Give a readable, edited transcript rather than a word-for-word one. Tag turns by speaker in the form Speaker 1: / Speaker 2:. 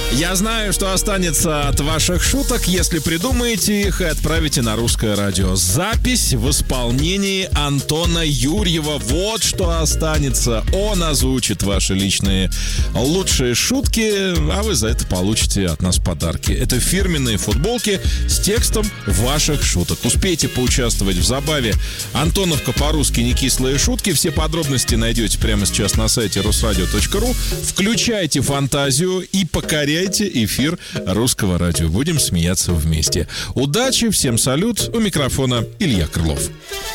Speaker 1: Я знаю, что останется от ваших шуток, если придумаете их и отправите на Русское радио. Запись в исполнении Антона Юрьева. Вот что останется. Он озвучит ваши личные лучшие шутки, а вы за это получите от нас подарки. Это фирменные футболки с текстом ваших шуток. Успейте поучаствовать в забаве «Антоновка по-русски. Не кислые шутки». Все подробности найдете прямо сейчас на сайте rusradio.ru. Включайте фантазию и покоряйте эфир Русского радио. Будем смеяться вместе. Удачи, всем салют. У микрофона Илья Крылов.